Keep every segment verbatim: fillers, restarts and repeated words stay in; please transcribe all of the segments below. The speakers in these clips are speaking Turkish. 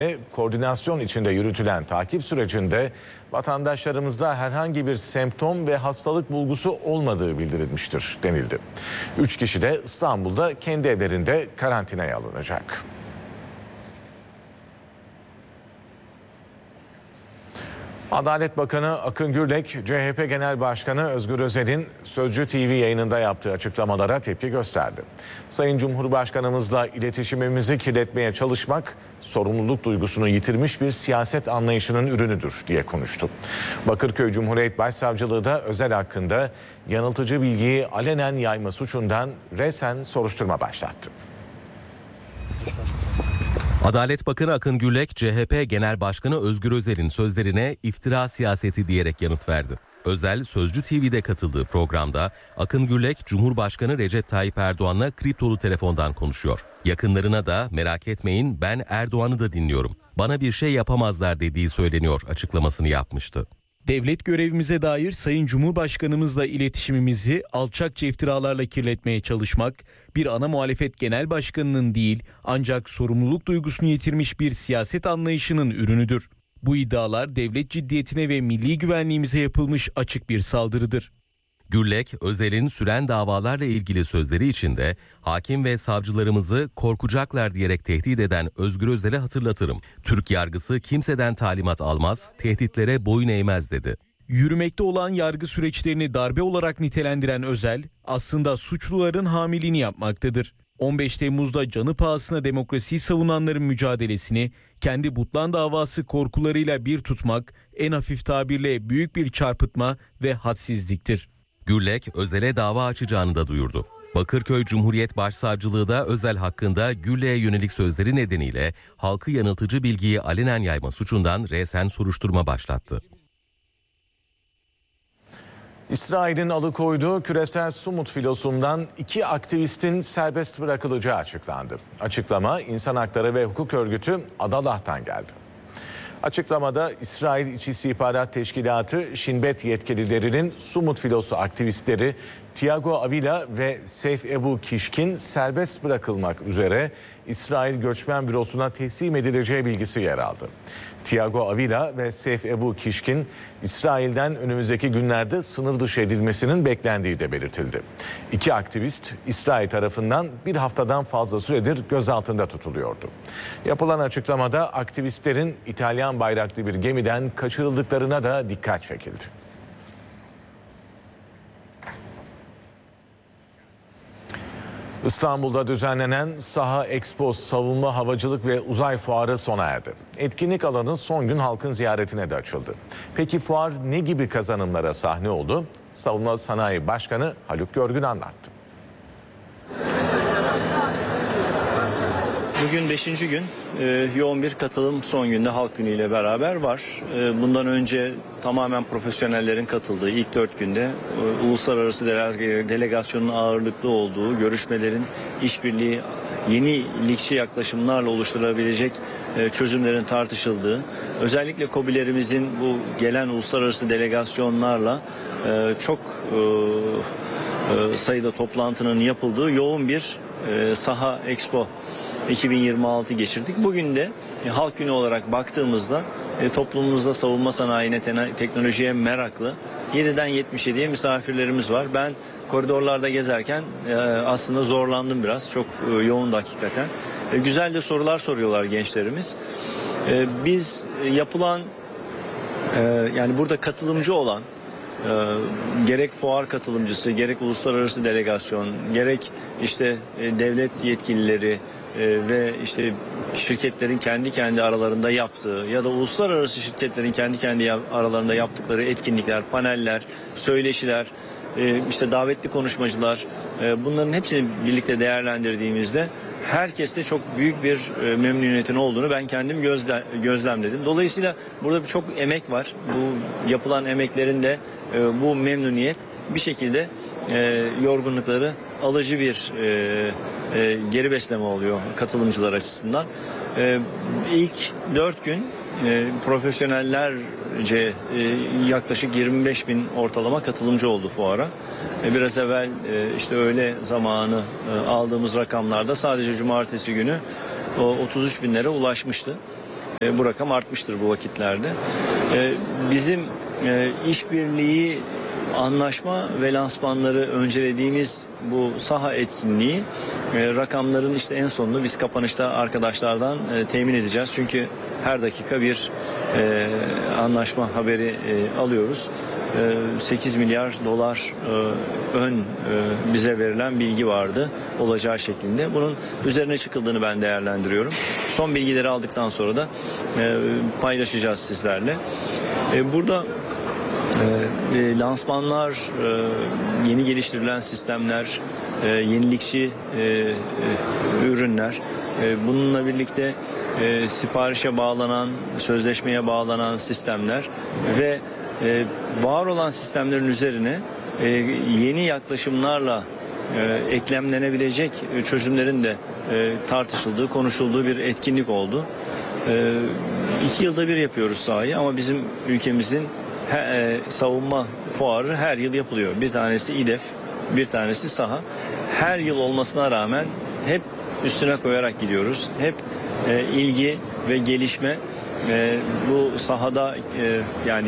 Koordinasyon içinde yürütülen takip sürecinde vatandaşlarımızda herhangi bir semptom ve hastalık bulgusu olmadığı bildirilmiştir denildi. Üç kişi de İstanbul'da kendi evlerinde karantinaya alınacak. Adalet Bakanı Akın Gürlek, C H P Genel Başkanı Özgür Özel'in Sözcü T V yayınında yaptığı açıklamalara tepki gösterdi. Sayın Cumhurbaşkanımızla iletişimimizi kirletmeye çalışmak, sorumluluk duygusunu yitirmiş bir siyaset anlayışının ürünüdür diye konuştu. Bakırköy Cumhuriyet Başsavcılığı da Özel hakkında yanıltıcı bilgiyi alenen yayma suçundan resen soruşturma başlattı. Adalet Bakanı Akın Gürlek, C H P Genel Başkanı Özgür Özel'in sözlerine iftira siyaseti diyerek yanıt verdi. Özel, Sözcü T V'de katıldığı programda Akın Gürlek, Cumhurbaşkanı Recep Tayyip Erdoğan'la kriptolu telefondan konuşuyor. Yakınlarına da merak etmeyin ben Erdoğan'ı da dinliyorum, bana bir şey yapamazlar dediği söyleniyor açıklamasını yapmıştı. Devlet görevimize dair Sayın Cumhurbaşkanımızla iletişimimizi alçakça iftiralarla kirletmeye çalışmak, bir ana muhalefet genel başkanının değil ancak sorumluluk duygusunu yitirmiş bir siyaset anlayışının ürünüdür. Bu iddialar devlet ciddiyetine ve milli güvenliğimize yapılmış açık bir saldırıdır. Gürlek, Özel'in süren davalarla ilgili sözleri içinde hakim ve savcılarımızı korkacaklar diyerek tehdit eden Özgür Özel'e hatırlatırım. Türk yargısı kimseden talimat almaz, tehditlere boyun eğmez dedi. Yürümekte olan yargı süreçlerini darbe olarak nitelendiren Özel, aslında suçluların hamiliğini yapmaktadır. on beş Temmuz'da canı pahasına demokrasiyi savunanların mücadelesini kendi butlan davası korkularıyla bir tutmak, en hafif tabirle büyük bir çarpıtma ve hadsizliktir. Gürlek, Özel'e dava açacağını da duyurdu. Bakırköy Cumhuriyet Başsavcılığı da Özel hakkında Gürlek'e yönelik sözleri nedeniyle halkı yanıltıcı bilgiyi alenen yayma suçundan resen soruşturma başlattı. İsrail'in alıkoyduğu küresel Sumut filosundan iki aktivistin serbest bırakılacağı açıklandı. Açıklama İnsan Hakları ve Hukuk Örgütü Adalah'tan geldi. Açıklamada İsrail İç İstihbarat Teşkilatı Shin Bet yetkililerinin Sumut filosu aktivistleri Tiago Avila ve Seyf Ebu Kishkin serbest bırakılmak üzere İsrail Göçmen Bürosu'na teslim edileceği bilgisi yer aldı. Tiago Avila ve Seyf Ebu Kishkin İsrail'den önümüzdeki günlerde sınır dışı edilmesinin beklendiği de belirtildi. İki aktivist İsrail tarafından bir haftadan fazla süredir gözaltında tutuluyordu. Yapılan açıklamada aktivistlerin İtalyan bayraklı bir gemiden kaçırıldıklarına da dikkat çekildi. İstanbul'da düzenlenen Saha Expo Savunma Havacılık ve Uzay Fuarı sona erdi. Etkinlik alanı son gün halkın ziyaretine de açıldı. Peki fuar ne gibi kazanımlara sahne oldu? Savunma Sanayi Başkanı Haluk Görgün anlattı. Bugün beşinci gün, e, yoğun bir katılım son günde Halk Günü ile beraber var. E, bundan önce tamamen profesyonellerin katıldığı ilk dört günde e, uluslararası dele- delegasyonun ağırlıklı olduğu görüşmelerin işbirliği, yenilikçi yaklaşımlarla oluşturulabilecek e, çözümlerin tartışıldığı, özellikle KOBİ'lerimizin bu gelen uluslararası delegasyonlarla e, çok e, e, sayıda toplantının yapıldığı yoğun bir e, Saha Expo iki bin yirmi altı geçirdik. Bugün de e, Halk Günü olarak baktığımızda e, toplumumuzda savunma sanayine, te- teknolojiye meraklı yediden yetmiş yediye misafirlerimiz var. Ben koridorlarda gezerken e, aslında zorlandım biraz. Çok e, yoğundu hakikaten. E, güzel de sorular soruyorlar gençlerimiz. E, biz e, yapılan e, yani burada katılımcı olan e, gerek fuar katılımcısı, gerek uluslararası delegasyon, gerek işte e, devlet yetkilileri Ee, ve işte şirketlerin kendi kendi aralarında yaptığı ya da uluslararası şirketlerin kendi kendi aralarında yaptıkları etkinlikler, paneller, söyleşiler, e, işte davetli konuşmacılar, e, bunların hepsini birlikte değerlendirdiğimizde herkeste çok büyük bir e, memnuniyetin olduğunu ben kendim gözle, gözlemledim. Dolayısıyla burada çok emek var. Bu yapılan emeklerin de e, bu memnuniyet bir şekilde e, yorgunlukları alıcı bir e, e, geri besleme oluyor katılımcılar açısından. E, ilk dört gün e, profesyonellerce e, yaklaşık yirmi beş bin ortalama katılımcı oldu fuara. E, biraz evvel e, işte öğle zamanı e, aldığımız rakamlarda sadece cumartesi günü o otuz üç binlere ulaşmıştı. E, bu rakam artmıştır bu vakitlerde. E, bizim e, işbirliği, anlaşma ve lansmanları öncelediğimiz bu saha etkinliği e, rakamların işte en sonunu biz kapanışta arkadaşlardan e, temin edeceğiz. Çünkü her dakika bir e, anlaşma haberi e, alıyoruz. E, sekiz milyar dolar e, ön e, bize verilen bilgi vardı olacağı şeklinde. Bunun üzerine çıkıldığını ben değerlendiriyorum. Son bilgileri aldıktan sonra da e, paylaşacağız sizlerle. E, burada E, lansmanlar, e, yeni geliştirilen sistemler, e, yenilikçi e, e, ürünler, e, bununla birlikte e, siparişe bağlanan, sözleşmeye bağlanan sistemler ve e, var olan sistemlerin üzerine e, yeni yaklaşımlarla e, eklemlenebilecek çözümlerin de e, tartışıldığı, konuşulduğu bir etkinlik oldu. E, iki yılda bir yapıyoruz sahayı ama bizim ülkemizin He, e, savunma fuarı her yıl yapılıyor. Bir tanesi İDEF, bir tanesi saha. Her yıl olmasına rağmen hep üstüne koyarak gidiyoruz. Hep e, ilgi ve gelişme e, bu sahada e, yani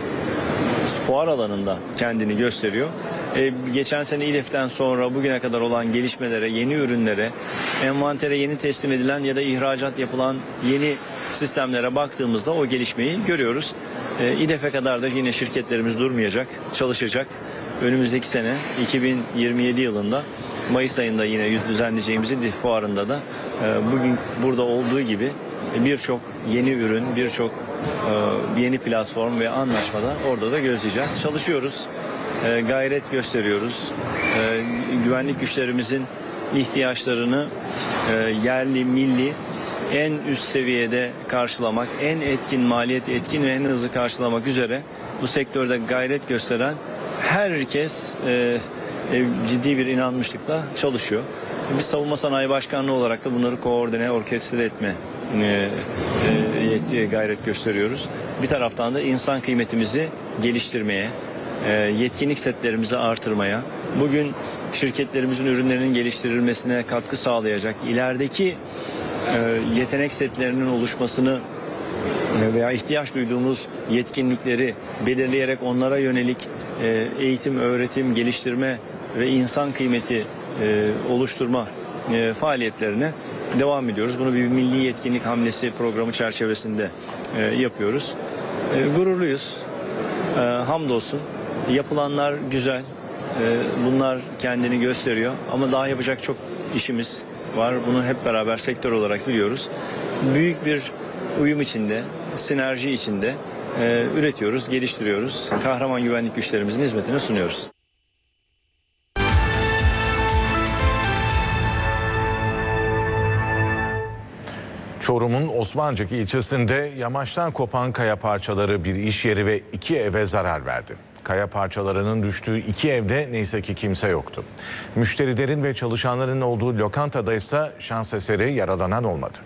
fuar alanında kendini gösteriyor. E, geçen sene İDEF'ten sonra bugüne kadar olan gelişmelere, yeni ürünlere, envantere yeni teslim edilen ya da ihracat yapılan yeni sistemlere baktığımızda o gelişmeyi görüyoruz. E, İDEF'e kadar da yine şirketlerimiz durmayacak, çalışacak. Önümüzdeki sene iki bin yirmi yedi yılında Mayıs ayında yine yüz düzenleyeceğimiz İDEF fuarında da e, bugün burada olduğu gibi birçok yeni ürün, birçok e, yeni platform ve anlaşmada orada da gözleyeceğiz. Çalışıyoruz, e, gayret gösteriyoruz. E, güvenlik güçlerimizin ihtiyaçlarını e, yerli, milli en üst seviyede karşılamak, en etkin maliyet, etkin ve en hızlı karşılamak üzere bu sektörde gayret gösteren herkes e, e, ciddi bir inanmışlıkla çalışıyor. Biz Savunma Sanayi Başkanlığı olarak da bunları koordine, orkestre etme e, e, gayret gösteriyoruz. Bir taraftan da insan kıymetimizi geliştirmeye, e, yetkinlik setlerimizi artırmaya, bugün şirketlerimizin ürünlerinin geliştirilmesine katkı sağlayacak, ilerideki yetenek setlerinin oluşmasını veya ihtiyaç duyduğumuz yetkinlikleri belirleyerek onlara yönelik eğitim, öğretim, geliştirme ve insan kıymeti oluşturma faaliyetlerine devam ediyoruz. Bunu bir milli yetkinlik hamlesi programı çerçevesinde yapıyoruz. Gururluyuz. Hamdolsun. Yapılanlar güzel. Bunlar kendini gösteriyor ama daha yapacak çok işimiz var. Bunu hep beraber sektör olarak biliyoruz. Büyük bir uyum içinde, sinerji içinde e, üretiyoruz, geliştiriyoruz. Kahraman güvenlik güçlerimizin hizmetine sunuyoruz. Çorum'un Osmancık ilçesinde yamaçtan kopan kaya parçaları bir iş yeri ve iki eve zarar verdi. Kaya parçalarının düştüğü iki evde neyse ki kimse yoktu. Müşterilerin ve çalışanların olduğu lokantada ise şans eseri yaralanan olmadı.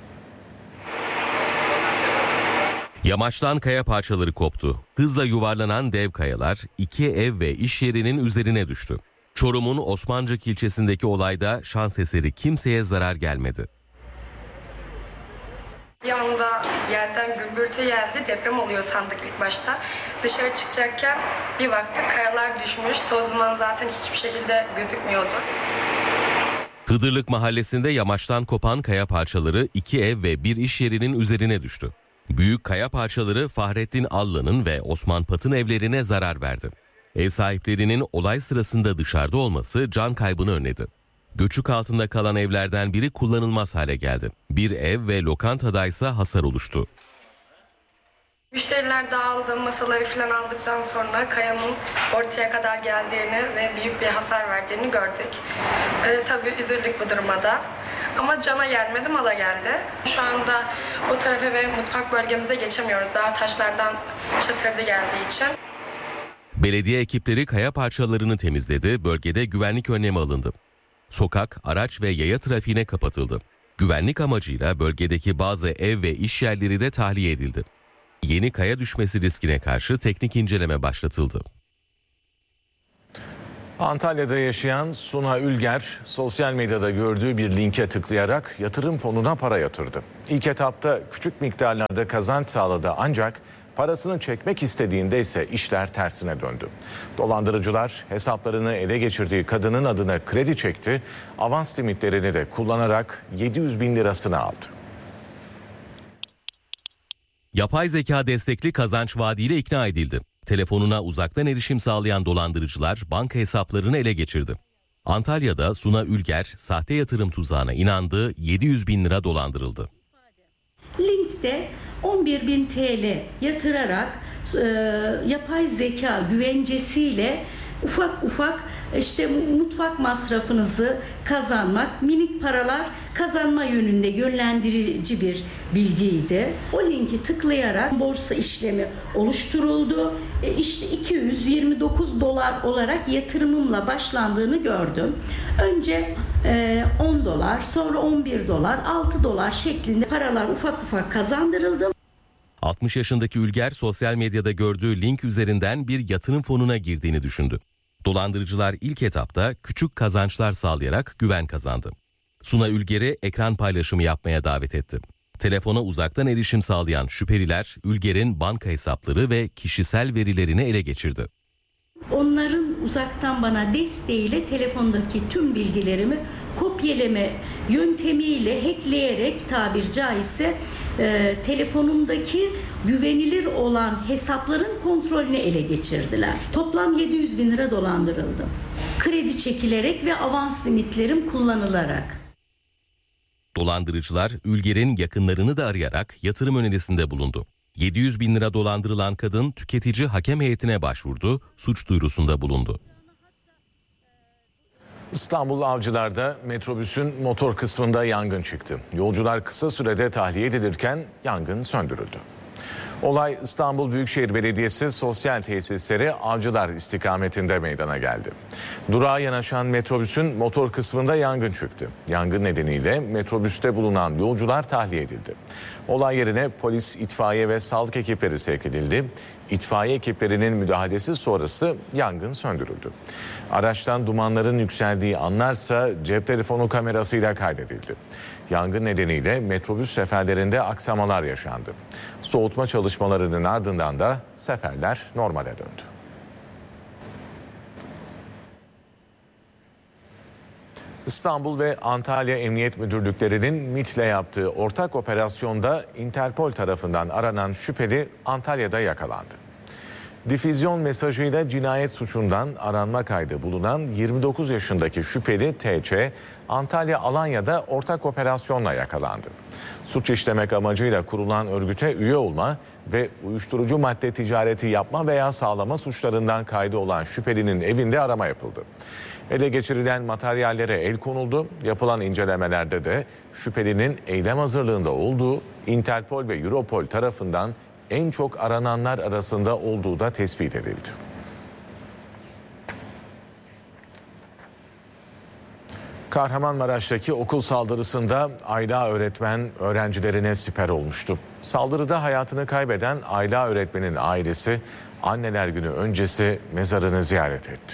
Yamaçtan kaya parçaları koptu. Hızla yuvarlanan dev kayalar iki ev ve iş yerinin üzerine düştü. Çorum'un Osmancık ilçesindeki olayda şans eseri kimseye zarar gelmedi. Bir anda yerden gümbürtü geldi, deprem oluyor sandık ilk başta. Dışarı çıkacakken bir baktık kayalar düşmüş, toz duman zaten hiçbir şekilde gözükmüyordu. Hıdırlık mahallesinde yamaçtan kopan kaya parçaları iki ev ve bir iş yerinin üzerine düştü. Büyük kaya parçaları Fahrettin Allı'nın ve Osman Pat'ın evlerine zarar verdi. Ev sahiplerinin olay sırasında dışarıda olması can kaybını önledi. Göçük altında kalan evlerden biri kullanılmaz hale geldi. Bir ev ve lokantadaysa hasar oluştu. Müşteriler dağıldı, masaları falan aldıktan sonra kayanın ortaya kadar geldiğini ve büyük bir hasar verdiğini gördük. Ee, tabii üzüldük bu duruma da. Ama cana gelmedi, mala geldi. Şu anda o tarafa ve mutfak bölgemize geçemiyoruz. Daha taşlardan çatırdı geldiği için. Belediye ekipleri kaya parçalarını temizledi, bölgede güvenlik önlemi alındı. Sokak, araç ve yaya trafiğine kapatıldı. Güvenlik amacıyla bölgedeki bazı ev ve iş yerleri de tahliye edildi. Yeni kaya düşmesi riskine karşı teknik inceleme başlatıldı. Antalya'da yaşayan Suna Ülger sosyal medyada gördüğü bir linke tıklayarak yatırım fonuna para yatırdı. İlk etapta küçük miktarlarda kazanç sağladı ancak parasını çekmek istediğinde ise işler tersine döndü. Dolandırıcılar hesaplarını ele geçirdiği kadının adına kredi çekti, avans limitlerini de kullanarak yedi yüz bin lirasını aldı. Yapay zeka destekli kazanç vaadiyle ikna edildi. Telefonuna uzaktan erişim sağlayan dolandırıcılar banka hesaplarını ele geçirdi. Antalya'da Suna Ülger sahte yatırım tuzağına inandı, yedi yüz bin lira dolandırıldı. Linkte on bir bin T L yatırarak e, yapay zeka güvencesiyle ufak ufak işte mutfak masrafınızı kazanmak, minik paralar kazanma yönünde yönlendirici bir bilgiydi. O linki tıklayarak borsa işlemi oluşturuldu. E işte iki yüz yirmi dokuz dolar olarak yatırımımla başlandığını gördüm. Önce e, on dolar, sonra on bir dolar, altı dolar şeklinde paralar ufak ufak kazandırıldı. altmış yaşındaki Ülger sosyal medyada gördüğü link üzerinden bir yatırım fonuna girdiğini düşündü. Dolandırıcılar ilk etapta küçük kazançlar sağlayarak güven kazandı. Suna Ülger'i ekran paylaşımı yapmaya davet etti. Telefona uzaktan erişim sağlayan şüpheliler Ülger'in banka hesapları ve kişisel verilerini ele geçirdi. Onların uzaktan bana desteğiyle telefondaki tüm bilgilerimi kopyalama yöntemiyle hackleyerek tabir caizse e, telefonumdaki güvenilir olan hesapların kontrolünü ele geçirdiler. Toplam yedi yüz bin lira dolandırıldım. Kredi çekilerek ve avans limitlerim kullanılarak. Dolandırıcılar Ülger'in yakınlarını da arayarak yatırım önerisinde bulundu. yedi yüz bin lira dolandırılan kadın tüketici hakem heyetine başvurdu, suç duyurusunda bulundu. İstanbul Avcılar'da metrobüsün motor kısmında yangın çıktı. Yolcular kısa sürede tahliye edilirken yangın söndürüldü. Olay İstanbul Büyükşehir Belediyesi sosyal tesisleri Avcılar istikametinde meydana geldi. Durağa yanaşan metrobüsün motor kısmında yangın çıktı. Yangın nedeniyle metrobüste bulunan yolcular tahliye edildi. Olay yerine polis, itfaiye ve sağlık ekipleri sevk edildi. İtfaiye ekiplerinin müdahalesi sonrası yangın söndürüldü. Araçtan dumanların yükseldiği anlarsa cep telefonu kamerasıyla kaydedildi. Yangın nedeniyle metrobüs seferlerinde aksamalar yaşandı. Soğutma çalışmalarının ardından da seferler normale döndü. İstanbul ve Antalya Emniyet Müdürlüklerinin MİT'le yaptığı ortak operasyonda Interpol tarafından aranan şüpheli Antalya'da yakalandı. Difüzyon mesajıyla cinayet suçundan aranma kaydı bulunan yirmi dokuz yaşındaki şüpheli T Ç, Antalya Alanya'da ortak operasyonla yakalandı. Suç işlemek amacıyla kurulan örgüte üye olma ve uyuşturucu madde ticareti yapma veya sağlama suçlarından kaydı olan şüphelinin evinde arama yapıldı. Ele geçirilen materyallere el konuldu. Yapılan incelemelerde de şüphelinin eylem hazırlığında olduğu Interpol ve Europol tarafından en çok arananlar arasında olduğu da tespit edildi. Kahramanmaraş'taki okul saldırısında Ayla öğretmen öğrencilerine siper olmuştu. Saldırıda hayatını kaybeden Ayla öğretmenin ailesi Anneler Günü öncesi mezarını ziyaret etti.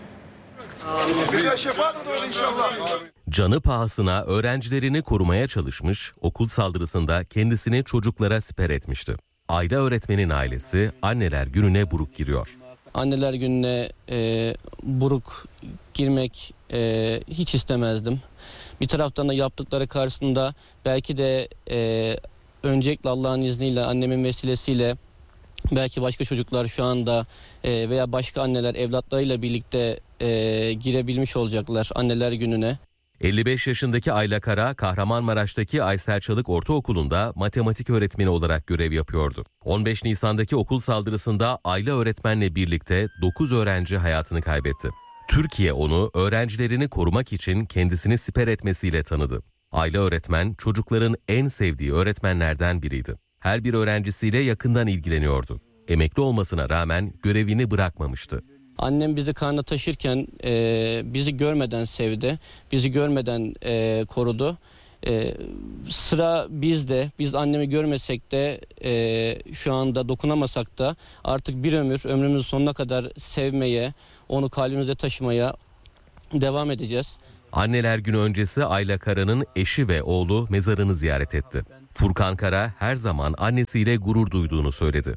Canı pahasına öğrencilerini korumaya çalışmış, okul saldırısında kendisini çocuklara siper etmişti. Ayla öğretmenin ailesi Anneler Günü'ne buruk giriyor. Anneler Günü'ne e, buruk girmek e, hiç istemezdim. Bir taraftan da yaptıkları karşısında belki de e, öncelikle Allah'ın izniyle, annemin vesilesiyle belki başka çocuklar şu anda e, veya başka anneler evlatlarıyla birlikte e, girebilmiş olacaklar Anneler Günü'ne. elli beş yaşındaki Ayla Kara, Kahramanmaraş'taki Aysel Çalık Ortaokulu'nda matematik öğretmeni olarak görev yapıyordu. on beş Nisan'daki okul saldırısında Ayla öğretmenle birlikte dokuz öğrenci hayatını kaybetti. Türkiye onu öğrencilerini korumak için kendisini siper etmesiyle tanıdı. Ayla öğretmen çocukların en sevdiği öğretmenlerden biriydi. Her bir öğrencisiyle yakından ilgileniyordu. Emekli olmasına rağmen görevini bırakmamıştı. Annem bizi karnına taşırken e, bizi görmeden sevdi, bizi görmeden e, korudu. E, sıra bizde. Biz annemi görmesek de e, şu anda dokunamasak da artık bir ömür ömrümüzün sonuna kadar sevmeye, onu kalbimizde taşımaya devam edeceğiz. Anneler Günü öncesi Ayla Kara'nın eşi ve oğlu mezarını ziyaret etti. Furkan Kara her zaman annesiyle gurur duyduğunu söyledi.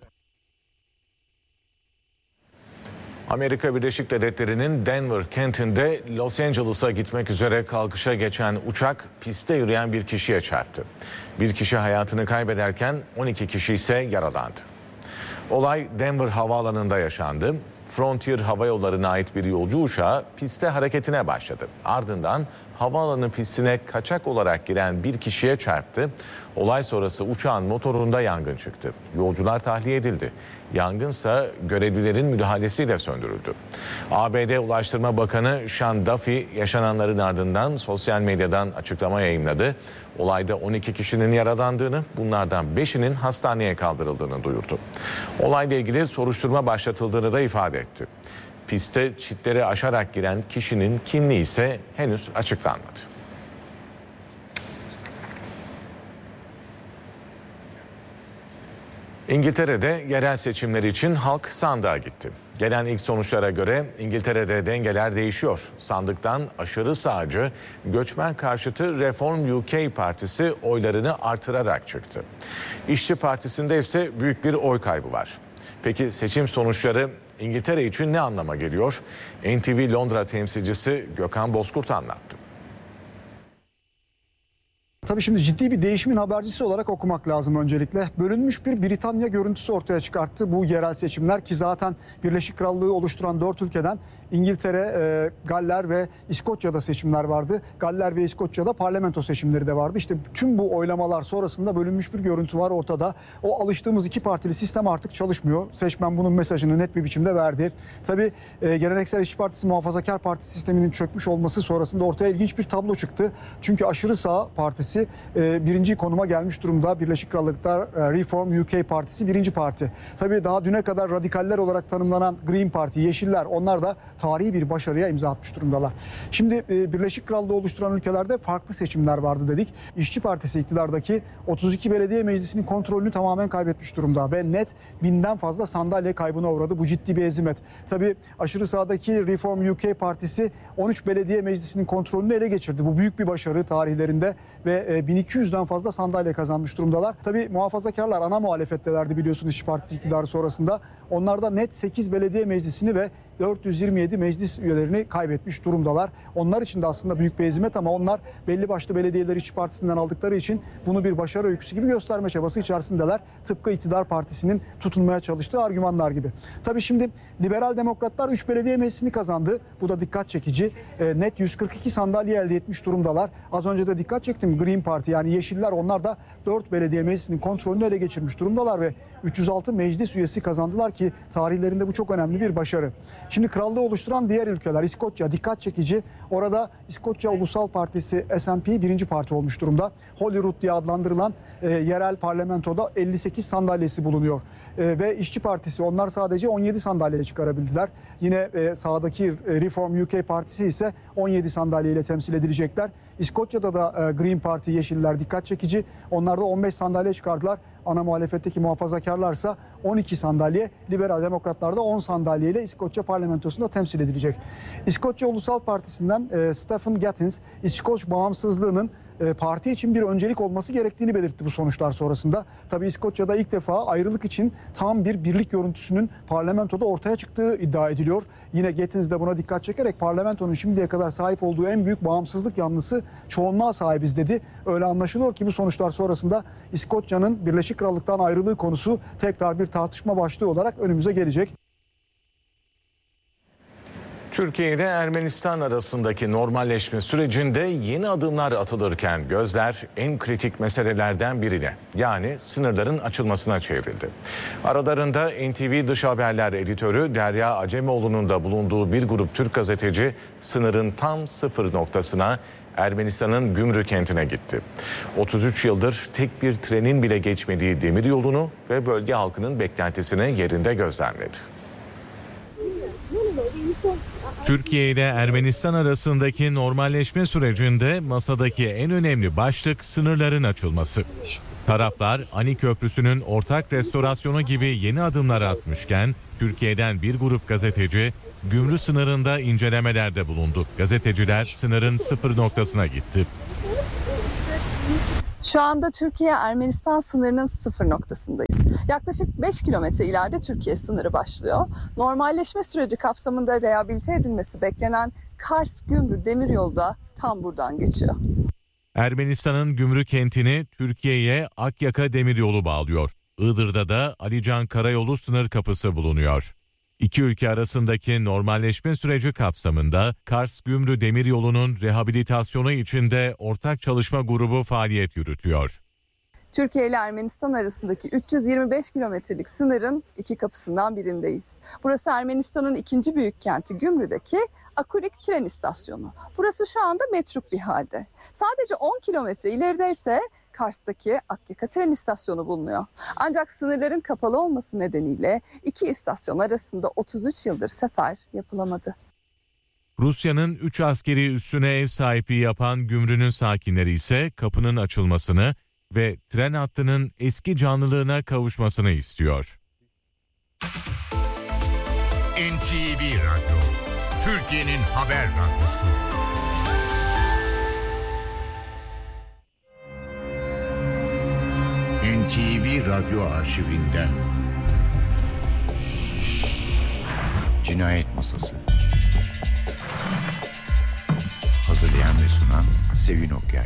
Amerika Birleşik Devletleri'nin Denver kentinde Los Angeles'a gitmek üzere kalkışa geçen uçak pistte yürüyen bir kişiye çarptı. Bir kişi hayatını kaybederken on iki kişi ise yaralandı. Olay Denver havaalanında yaşandı. Frontier Hava Yolları'na ait bir yolcu uçağı pistte hareketine başladı. Ardından havaalanı pistine kaçak olarak giren bir kişiye çarptı. Olay sonrası uçağın motorunda yangın çıktı. Yolcular tahliye edildi. Yangınsa görevlilerin müdahalesiyle söndürüldü. A B D Ulaştırma Bakanı Sean Duffy yaşananların ardından sosyal medyadan açıklama yayımladı. Olayda on iki kişinin yaralandığını, bunlardan beşinin hastaneye kaldırıldığını duyurdu. Olayla ilgili soruşturma başlatıldığını da ifade etti. Piste çitleri aşarak giren kişinin kimliği ise henüz açıklanmadı. İngiltere'de yerel seçimler için halk sandığa gitti. Gelen ilk sonuçlara göre İngiltere'de dengeler değişiyor. Sandıktan aşırı sağcı göçmen karşıtı Reform U K Partisi oylarını artırarak çıktı. İşçi Partisi'nde ise büyük bir oy kaybı var. Peki seçim sonuçları İngiltere için ne anlama geliyor? N T V Londra temsilcisi Gökhan Bozkurt anlattı. Tabii şimdi ciddi bir değişimin habercisi olarak okumak lazım öncelikle. Bölünmüş bir Britanya görüntüsü ortaya çıkarttı bu yerel seçimler ki zaten Birleşik Krallığı oluşturan dört ülkeden İngiltere, e, Galler ve İskoçya'da seçimler vardı. Galler ve İskoçya'da parlamento seçimleri de vardı. İşte tüm bu oylamalar sonrasında bölünmüş bir görüntü var ortada. O alıştığımız iki partili sistem artık çalışmıyor. Seçmen bunun mesajını net bir biçimde verdi. Tabii e, Geleneksel İşçi Partisi, Muhafazakar Parti sisteminin çökmüş olması sonrasında ortaya ilginç bir tablo çıktı. Çünkü aşırı sağ partisi e, birinci konuma gelmiş durumda. Birleşik Krallık'ta e, Reform U K Partisi birinci parti. Tabii daha düne kadar radikaller olarak tanımlanan Green Party, Yeşiller, onlar da tarihi bir başarıya imza atmış durumdalar. Şimdi e, Birleşik Krallığı oluşturan ülkelerde farklı seçimler vardı dedik. İşçi Partisi iktidardaki otuz iki belediye meclisinin kontrolünü tamamen kaybetmiş durumda ve net binden fazla sandalye kaybına uğradı. Bu ciddi bir hezimet. Tabii aşırı sağdaki Reform U K Partisi on üç belediye meclisinin kontrolünü ele geçirdi. Bu büyük bir başarı tarihlerinde ve e, bin iki yüzden fazla sandalye kazanmış durumdalar. Tabii muhafazakarlar ana muhalefettelerdi biliyorsunuz İşçi Partisi iktidarı sonrasında. Onlar da net sekiz belediye meclisini ve dört yüz yirmi yedi meclis üyelerini kaybetmiş durumdalar. Onlar için de aslında büyük bir hezimet ama onlar belli başlı belediyeleri İşçi Partisi'nden aldıkları için bunu bir başarı öyküsü gibi gösterme çabası içerisindeler. Tıpkı iktidar partisinin tutunmaya çalıştığı argümanlar gibi. Tabii şimdi Liberal Demokratlar üç belediye meclisini kazandı. Bu da dikkat çekici. E, net yüz kırk iki sandalye elde etmiş durumdalar. Az önce de dikkat çektim. Green Party yani Yeşiller, onlar da dört belediye meclisinin kontrolünü ele geçirmiş durumdalar ve üç yüz altı meclis üyesi kazandılar ki tarihlerinde bu çok önemli bir başarı. Şimdi krallığı oluşturan diğer ülkeler, İskoçya dikkat çekici. Orada İskoçya Ulusal Partisi S and P birinci parti olmuş durumda. Holyrood diye adlandırılan e, yerel parlamentoda elli sekiz sandalyesi bulunuyor. E, ve İşçi Partisi, onlar sadece on yedi sandalye çıkarabildiler. Yine e, sağdaki e, Reform U K Partisi ise on yedi sandalyeyle temsil edilecekler. İskoçya'da da e, Green Party, Yeşiller dikkat çekici. Onlar da on beş sandalye çıkardılar. Ana muhalefetteki muhafazakarlarsa on iki sandalye, Liberal Demokratlar da on sandalyeyle İskoçya parlamentosunda temsil edilecek. İskoçya Ulusal Partisi'nden e, Stephen Gattins, İskoç bağımsızlığının e, parti için bir öncelik olması gerektiğini belirtti bu sonuçlar sonrasında. Tabii İskoçya'da ilk defa ayrılık için tam bir birlik görüntüsünün parlamentoda ortaya çıktığı iddia ediliyor. Yine Gattins de buna dikkat çekerek parlamentonun şimdiye kadar sahip olduğu en büyük bağımsızlık yanlısı çoğunluğa sahibiz dedi. Öyle anlaşılıyor ki bu sonuçlar sonrasında İskoçya'nın Birleşik Krallık'tan ayrılığı konusu tekrar bir tartışma başlığı olarak önümüze gelecek. Türkiye ile Ermenistan arasındaki normalleşme sürecinde yeni adımlar atılırken gözler en kritik meselelerden birine, yani sınırların açılmasına çevrildi. Aralarında N T V Dış Haberler editörü Derya Acemoğlu'nun da bulunduğu bir grup Türk gazeteci sınırın tam sıfır noktasına, Ermenistan'ın Gümrük kentine gitti. otuz üç yıldır tek bir trenin bile geçmediği demiryolunu ve bölge halkının beklentisini yerinde gözlemledi. Türkiye ile Ermenistan arasındaki normalleşme sürecinde masadaki en önemli başlık sınırların açılması. Taraflar Ani Köprüsü'nün ortak restorasyonu gibi yeni adımlar atmışken Türkiye'den bir grup gazeteci Gümrük sınırında incelemelerde bulundu. Gazeteciler sınırın sıfır noktasına gitti. Şu anda Türkiye-Ermenistan sınırının sıfır noktasındayız. Yaklaşık beş kilometre ileride Türkiye sınırı başlıyor. Normalleşme süreci kapsamında rehabilite edilmesi beklenen Kars-Gümrük demiryolu da tam buradan geçiyor. Ermenistan'ın Gümrük kentini Türkiye'ye Akyaka demiryolu bağlıyor. Iğdır'da da Alican Karayolu sınır kapısı bulunuyor. İki ülke arasındaki normalleşme süreci kapsamında Kars-Gümrük demiryolunun rehabilitasyonu için de ortak çalışma grubu faaliyet yürütüyor. Türkiye ile Ermenistan arasındaki üç yüz yirmi beş kilometrelik sınırın iki kapısından birindeyiz. Burası Ermenistan'ın ikinci büyük kenti Gümrük'teki Akurik tren istasyonu. Burası şu anda metruk bir halde. Sadece on kilometre ileride ise Kars'taki Akyaka tren istasyonu bulunuyor. Ancak sınırların kapalı olması nedeniyle iki istasyon arasında otuz üç yıldır sefer yapılamadı. Rusya'nın üç askeri üssüne ev sahipliği yapan Gümrük'ün sakinleri ise kapının açılmasını ve tren hattının eski canlılığına kavuşmasını istiyor. N T V Radyo, Türkiye'nin haber radyosu. N T V Radyo arşivinden Cinayet Masası. Hazırlayan ve sunan Sevin Okyay.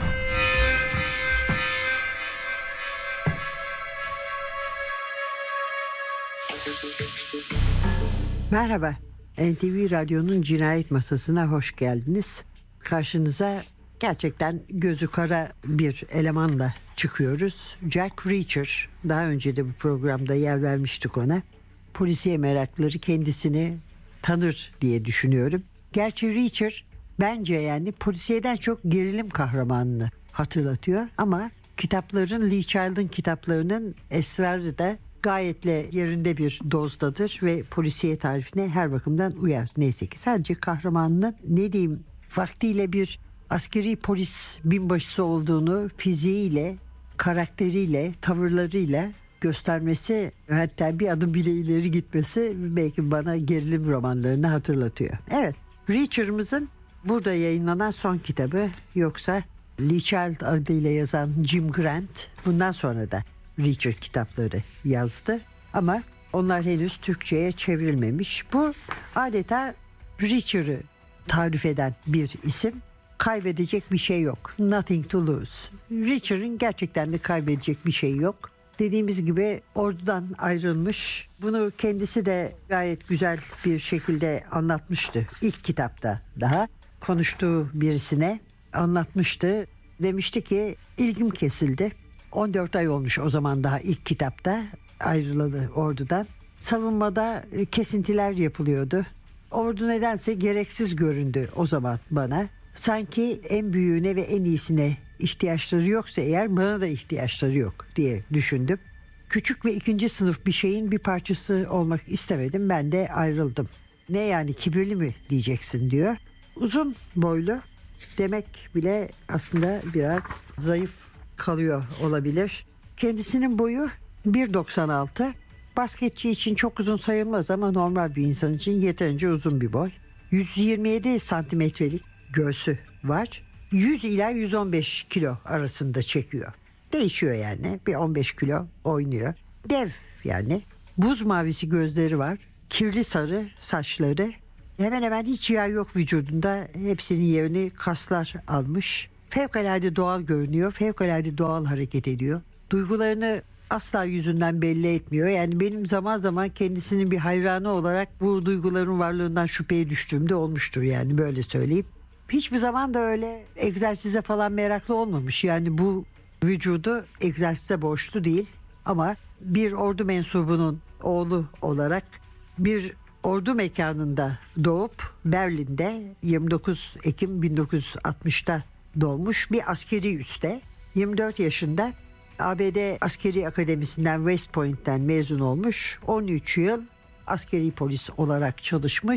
Merhaba, N T V Radyo'nun Cinayet Masası'na hoş geldiniz. Karşınıza gerçekten gözü kara bir elemanla çıkıyoruz. Jack Reacher, daha önce de bu programda yer vermiştik ona. Polisiye meraklıları kendisini tanır diye düşünüyorum. Gerçi Reacher bence yani polisiyeden çok gerilim kahramanını hatırlatıyor. Ama kitapların, Lee Child'ın kitaplarının esrarı da gayetle yerinde bir dozdadır ve polisiye tarifine her bakımdan uyar. Neyse ki sadece kahramanının ne diyeyim vaktiyle bir askeri polis binbaşısı olduğunu fiziğiyle, karakteriyle, tavırlarıyla göstermesi, hatta bir adım bile ileri gitmesi belki bana gerilim romanlarını hatırlatıyor. Evet, Reacher'ımızın burada yayınlanan son kitabı, yoksa Lee Child adıyla yazan Jim Grant bundan sonra da Reacher kitapları yazdı ama onlar henüz Türkçe'ye çevrilmemiş. Bu adeta Reacher'ı tarif eden bir isim. Kaybedecek bir şey yok. Nothing to lose. Reacher'ın gerçekten de kaybedecek bir şey yok. Dediğimiz gibi ordudan ayrılmış. Bunu kendisi de gayet güzel bir şekilde anlatmıştı. İlk kitapta daha konuştuğu birisine anlatmıştı. Demişti ki ilgim kesildi. on dört ay olmuş o zaman daha ilk kitapta ayrılalı ordudan. Savunmada kesintiler yapılıyordu. Ordu nedense gereksiz göründü o zaman bana. Sanki en büyüğüne ve en iyisine ihtiyaçları yoksa eğer bana da ihtiyaçları yok diye düşündüm. Küçük ve ikinci sınıf bir şeyin bir parçası olmak istemedim. Ben de ayrıldım. Ne yani, kibirli mi diyeceksin diyor. Uzun boylu demek bile aslında biraz zayıf kalıyor olabilir. Kendisinin boyu bir doksan altı. Basketçi için çok uzun sayılmaz ama normal bir insan için yeterince uzun bir boy. yüz yirmi yedi santimetrelik göğsü var. yüz ila yüz on beş kilo arasında çekiyor. Değişiyor yani. Bir on beş kilo oynuyor. Dev yani. Buz mavisi gözleri var. Kirli sarı saçları. Hemen hemen hiç yağ yok vücudunda. Hepsinin yerini kaslar almış. Fevkalade doğal görünüyor. Fevkalade doğal hareket ediyor. Duygularını asla yüzünden belli etmiyor. Yani benim zaman zaman kendisinin bir hayranı olarak bu duyguların varlığından şüpheye düştüğümde olmuştur, yani böyle söyleyeyim. Hiçbir zaman da öyle egzersize falan meraklı olmamış. Yani bu vücudu egzersize borçlu değil. Ama bir ordu mensubunun oğlu olarak bir ordu mekanında doğup Berlin'de yirmi dokuz Ekim bin dokuz yüz altmışta doğmuş bir askeri üste. yirmi dört yaşında A B D Askeri Akademisi'nden, West Point'ten mezun olmuş. on üç yıl askeri polis olarak çalışmış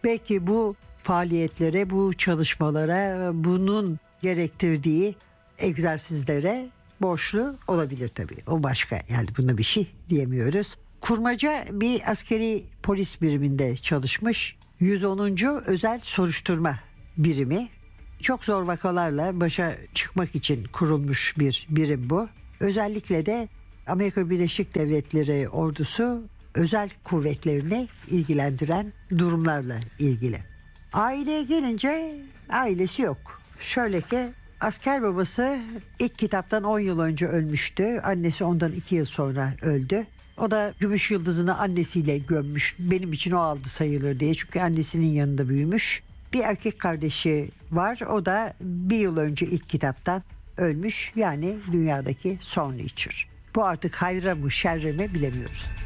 Belki bu faaliyetlere, bu çalışmalara, bunun gerektirdiği egzersizlere borçlu olabilir tabii. O başka, yani buna bir şey diyemiyoruz. Kurmaca bir askeri polis biriminde çalışmış. yüz onuncu özel soruşturma birimi. Çok zor vakalarla başa çıkmak için kurulmuş bir birim bu. Özellikle de Amerika Birleşik Devletleri ordusu özel kuvvetlerini ilgilendiren durumlarla ilgili. Aileye gelince ailesi yok. Şöyle ki asker babası ilk kitaptan on yıl önce ölmüştü. Annesi ondan iki yıl sonra öldü. O da gümüş yıldızını annesiyle gömmüş. Benim için o aldı sayılır diye. Çünkü annesinin yanında büyümüş. Bir erkek kardeşi var. O da bir yıl önce ilk kitaptan ölmüş. Yani dünyadaki son Reacher. Bu artık hayra mı şerre mi bilemiyoruz.